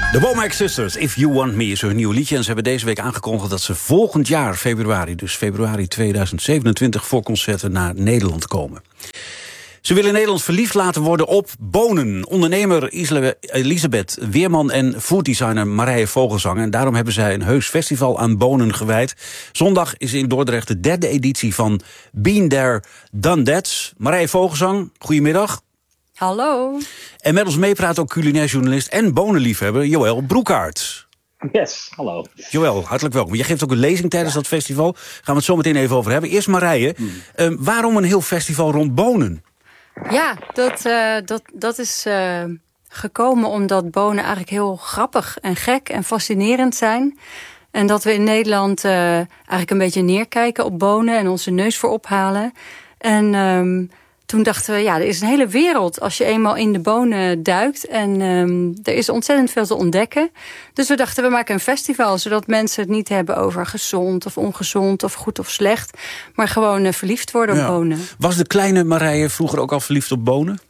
De Womack Sisters, If You Want Me, is hun nieuw liedje. En ze hebben deze week aangekondigd dat ze volgend jaar, februari 2027... voor concerten naar Nederland komen. Ze willen Nederland verliefd laten worden op bonen. Ondernemer Elisabeth Weerman en fooddesigner Marije Vogelzang. En daarom hebben zij een heus festival aan bonen gewijd. Zondag is in Dordrecht de 3e editie van Been There, Done That. Marije Vogelzang, goedemiddag. Hallo. En met ons meepraat ook culinair journalist en bonenliefhebber Joël Broekhaert. Yes, hallo. Joël, hartelijk welkom. Jij geeft ook een lezing tijdens dat festival. Gaan we het zo meteen even over hebben. Eerst Marije, waarom een heel festival rond bonen? Ja, dat is gekomen omdat bonen eigenlijk heel grappig en gek en fascinerend zijn. En dat we in Nederland eigenlijk een beetje neerkijken op bonen en onze neus voor ophalen. En toen dachten we, ja, er is een hele wereld als je eenmaal in de bonen duikt. En er is ontzettend veel te ontdekken. Dus we dachten, we maken een festival, zodat mensen het niet hebben over gezond of ongezond of goed of slecht. Maar gewoon verliefd worden op bonen. Was de kleine Marije vroeger ook al verliefd op bonen?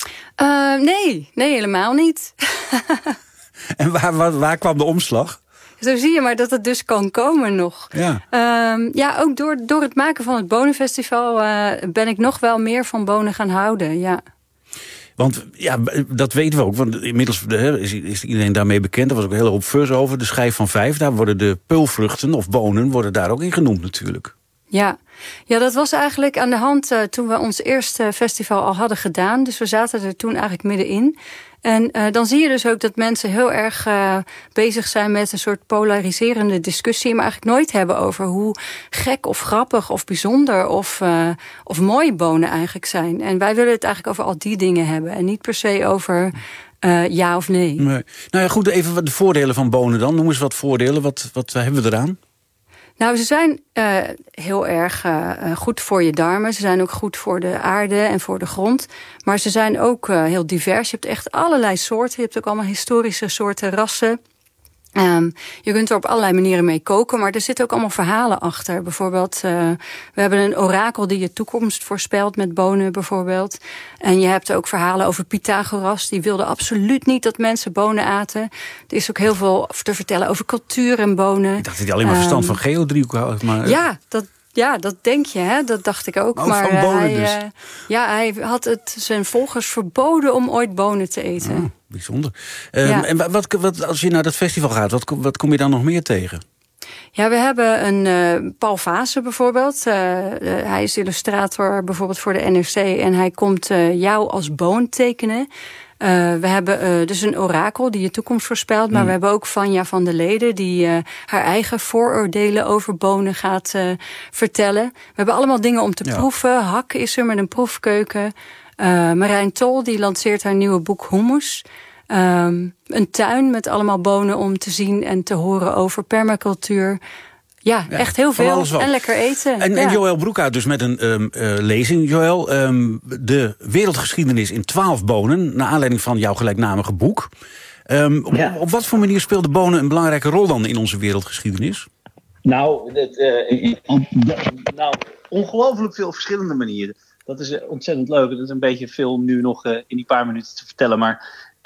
Nee, helemaal niet. En waar kwam de omslag? Zo zie je maar dat het dus kan komen nog. Ja, ook door het maken van het bonenfestival ben ik nog wel meer van bonen gaan houden, ja. Want ja, dat weten we ook. Want inmiddels is iedereen daarmee bekend. Er was ook een hele hoop fuzz over. De schijf van 5, daar worden de peulvruchten of bonen worden daar ook in genoemd natuurlijk. Ja, dat was eigenlijk aan de hand toen we ons eerste festival al hadden gedaan. Dus we zaten er toen eigenlijk middenin. En dan zie je dus ook dat mensen heel erg bezig zijn met een soort polariserende discussie, maar eigenlijk nooit hebben over hoe gek of grappig of bijzonder of mooi bonen eigenlijk zijn. En wij willen het eigenlijk over al die dingen hebben en niet per se over ja of nee. Nee. Nou ja, goed, even de voordelen van bonen dan. Noem eens wat voordelen. Wat hebben we eraan? Nou, ze zijn heel erg goed voor je darmen. Ze zijn ook goed voor de aarde en voor de grond. Maar ze zijn ook heel divers. Je hebt echt allerlei soorten. Je hebt ook allemaal historische soorten rassen. Je kunt er op allerlei manieren mee koken, maar er zitten ook allemaal verhalen achter. Bijvoorbeeld, we hebben een orakel die je toekomst voorspelt met bonen bijvoorbeeld. En je hebt ook verhalen over Pythagoras. Die wilde absoluut niet dat mensen bonen aten. Er is ook heel veel te vertellen over cultuur en bonen. Ik dacht dat hij alleen maar verstand van geodriehoeken had. Maar Ja, dat denk je, hè? Dat dacht ik ook. Maar van bonen dus. Hij had zijn volgers verboden om ooit bonen te eten. Oh, bijzonder. En wat als je naar dat festival gaat, wat kom je dan nog meer tegen? Ja, we hebben een Paul Vase bijvoorbeeld. Hij is illustrator bijvoorbeeld voor de NRC. En hij komt jou als boon tekenen. We hebben dus een orakel die je toekomst voorspelt. Maar we hebben ook Vanja van der Leden die haar eigen vooroordelen over bonen gaat vertellen. We hebben allemaal dingen om te proeven. Hak is er met een proefkeuken. Marijn Tol die lanceert haar nieuwe boek Hummus. Een tuin met allemaal bonen om te zien en te horen over permacultuur. Ja, echt heel veel. En lekker eten. En Joël Broekhaert dus met een lezing. Joël, de wereldgeschiedenis in 12 bonen, naar aanleiding van jouw gelijknamige boek. Op wat voor manier speelde bonen een belangrijke rol dan in onze wereldgeschiedenis? Nou, ongelooflijk veel verschillende manieren. Dat is ontzettend leuk. Dat is een beetje veel nu nog in die paar minuten te vertellen. Maar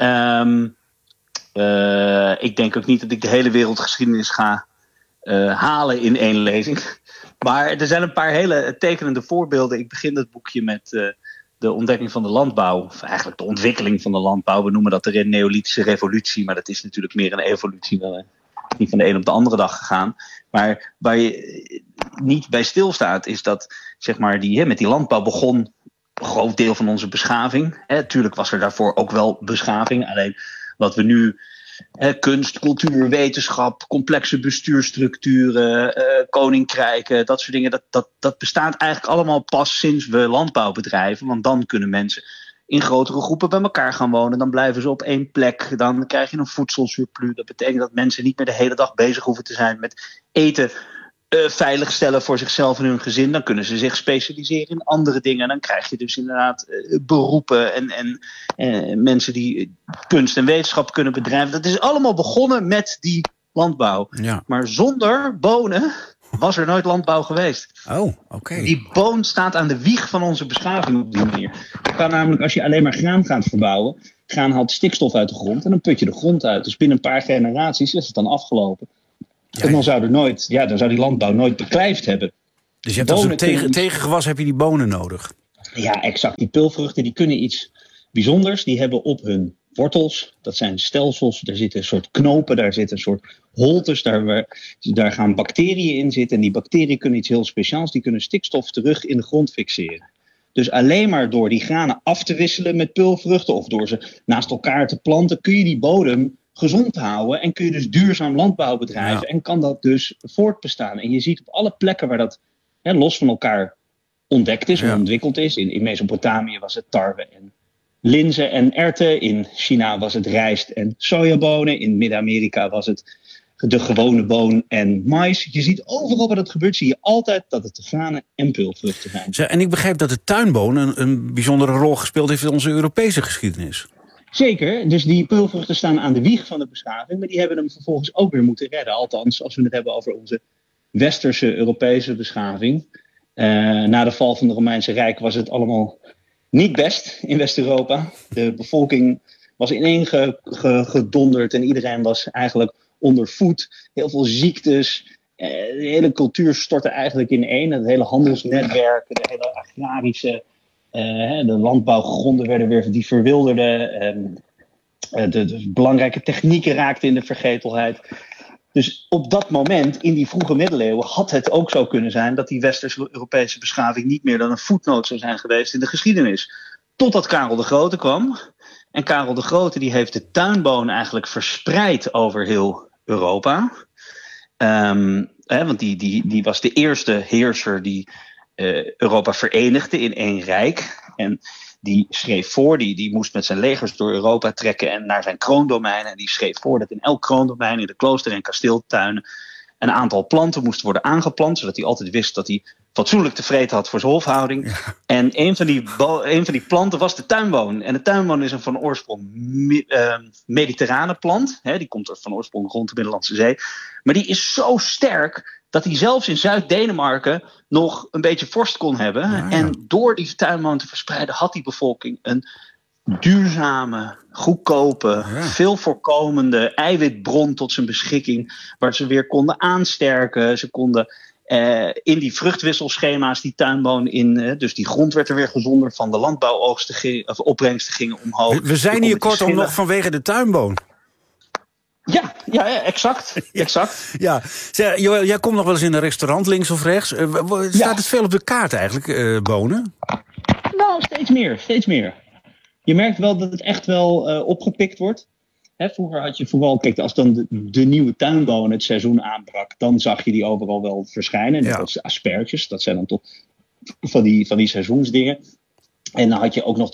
ik denk ook niet dat ik de hele wereldgeschiedenis ga halen in één lezing. Maar er zijn een paar hele tekenende voorbeelden. Ik begin het boekje met de ontdekking van de landbouw. Of eigenlijk de ontwikkeling van de landbouw. We noemen dat de Neolithische revolutie. Maar dat is natuurlijk meer een evolutie. Niet van de een op de andere dag gegaan. Maar waar je niet bij stilstaat is dat zeg maar, met die landbouw begon een groot deel van onze beschaving. Tuurlijk was er daarvoor ook wel beschaving. Alleen wat we nu kunst, cultuur, wetenschap, complexe bestuursstructuren, koninkrijken, dat soort dingen. Dat bestaat eigenlijk allemaal pas sinds we landbouw bedrijven. Want dan kunnen mensen in grotere groepen bij elkaar gaan wonen. Dan blijven ze op één plek. Dan krijg je een voedselsurplus. Dat betekent dat mensen niet meer de hele dag bezig hoeven te zijn met eten veiligstellen voor zichzelf en hun gezin. Dan kunnen ze zich specialiseren in andere dingen. En dan krijg je dus inderdaad beroepen en mensen die kunst en wetenschap kunnen bedrijven. Dat is allemaal begonnen met die landbouw. Ja. Maar zonder bonen was er nooit landbouw geweest. Oh, oké. Die boon staat aan de wieg van onze beschaving op die manier. Je kan namelijk, als je alleen maar graan gaat verbouwen, graan haalt stikstof uit de grond en dan put je de grond uit. Dus binnen een paar generaties is het dan afgelopen. En dan zou die landbouw nooit beklijfd hebben. Dus je hebt als een tegengewas heb je die bonen nodig? Ja, exact. Die peulvruchten die kunnen iets bijzonders. Die hebben op hun wortels, dat zijn stelsels, daar zitten een soort knopen, daar zitten een soort holtes, daar gaan bacteriën in zitten. En die bacteriën kunnen iets heel speciaals, die kunnen stikstof terug in de grond fixeren. Dus alleen maar door die granen af te wisselen met peulvruchten of door ze naast elkaar te planten, kun je die bodem gezond houden en kun je dus duurzaam landbouw bedrijven en kan dat dus voortbestaan. En je ziet op alle plekken waar dat los van elkaar ontdekt is en ontwikkeld is. In Mesopotamië was het tarwe en linzen en erwten. In China was het rijst en sojabonen. In Midden-Amerika was het de gewone boon en mais. Je ziet overal waar dat gebeurt, zie je altijd dat het granen en peulvruchten zijn. En ik begrijp dat de tuinboon een bijzondere rol gespeeld heeft in onze Europese geschiedenis. Zeker, dus die peulvruchten staan aan de wieg van de beschaving, maar die hebben hem vervolgens ook weer moeten redden. Althans, als we het hebben over onze westerse Europese beschaving. Na de val van het Romeinse Rijk was het allemaal niet best in West-Europa. De bevolking was ineengedonderd en iedereen was eigenlijk onder voet. Heel veel ziektes. De hele cultuur stortte eigenlijk ineen. Het hele handelsnetwerk, de hele agrarische, de landbouwgronden die verwilderden. De belangrijke technieken raakten in de vergetelheid. Dus op dat moment, in die vroege middeleeuwen, had het ook zo kunnen zijn dat die westerse Europese beschaving niet meer dan een voetnoot zou zijn geweest in de geschiedenis. Totdat Karel de Grote kwam. En Karel de Grote die heeft de tuinboon eigenlijk verspreid over heel Europa. Want die was de eerste heerser die Europa verenigde in één rijk. En die schreef voor, die moest met zijn legers door Europa trekken en naar zijn kroondomeinen. En die schreef voor dat in elk kroondomein, in de klooster- en kasteeltuinen, een aantal planten moesten worden aangeplant, zodat hij altijd wist dat hij fatsoenlijk tevreden had voor zijn hofhouding. Ja. En een van die planten was de tuinboon. En de tuinboon is een van oorsprong mediterrane plant. Die komt er van oorsprong rond de Middellandse Zee. Maar die is zo sterk dat hij zelfs in Zuid-Denemarken nog een beetje vorst kon hebben. Ja. En door die tuinboon te verspreiden had die bevolking een duurzame, goedkope, veel voorkomende eiwitbron tot zijn beschikking, waar ze weer konden aansterken. Ze konden in die vruchtwisselschema's die tuinboon in, dus die grond werd er weer gezonder van, de landbouwopbrengsten gingen omhoog. We zijn hier kortom nog vanwege de tuinboon. Ja, exact. Ja. Zeg, Joël, jij komt nog wel eens in een restaurant, links of rechts. Staat het veel op de kaart eigenlijk, bonen? Nou, steeds meer. Je merkt wel dat het echt wel opgepikt wordt. Vroeger had je vooral, kijk, als dan de nieuwe tuinboon het seizoen aanbrak, dan zag je die overal wel verschijnen. Dat was asperges, dat zijn dan toch van die seizoensdingen. En dan had je ook nog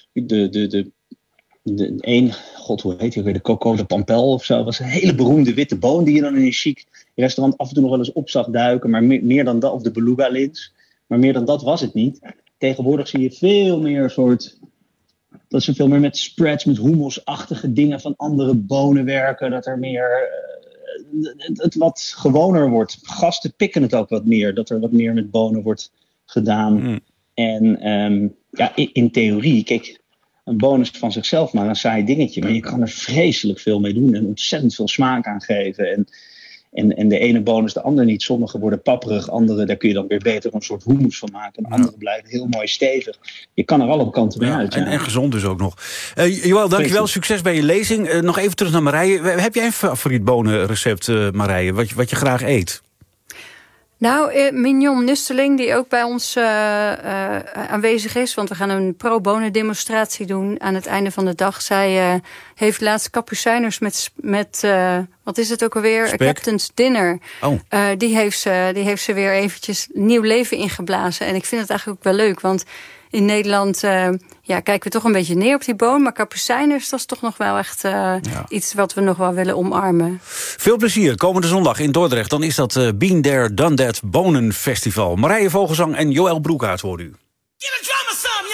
hoe heet die weer? De Coco de Pampel of zo. Dat was een hele beroemde witte boon die je dan in een chic restaurant af en toe nog wel eens op zag duiken. Maar meer dan dat, of de beluga-lins. Maar meer dan dat was het niet. Tegenwoordig zie je veel meer dat ze veel meer met spreads, met humusachtige dingen van andere bonen werken. Dat er meer het wat gewoner wordt. Gasten pikken het ook wat meer. Dat er wat meer met bonen wordt gedaan. En in theorie, kijk, een boon is van zichzelf maar een saai dingetje. Maar je kan er vreselijk veel mee doen en ontzettend veel smaak aan geven. En de ene boon is de ander niet. Sommige worden papperig, andere daar kun je dan weer beter een soort hummus van maken. En andere blijven heel mooi stevig. Je kan er alle kanten mee uit. En gezond dus ook nog. Joël, dankjewel. Succes bij je lezing. Nog even terug naar Marije. Heb jij een favoriet bonenrecept, Marije, wat je graag eet? Nou, Mignon Nusteling, die ook bij ons aanwezig is, want we gaan een pro-bonen-demonstratie doen aan het einde van de dag. Zij heeft laatst kapucijners met wat is het ook alweer? Spek. Captain's Dinner. Oh. Die heeft ze weer eventjes nieuw leven ingeblazen. En ik vind het eigenlijk ook wel leuk, want in Nederland kijken we toch een beetje neer op die boon. Maar kapucijners, dat is toch nog wel echt iets wat we nog wel willen omarmen. Veel plezier. Komende zondag in Dordrecht. Dan is dat Been There, Done That Bonenfestival. Marije Vogelsang en Joël Broekhaert hoort u.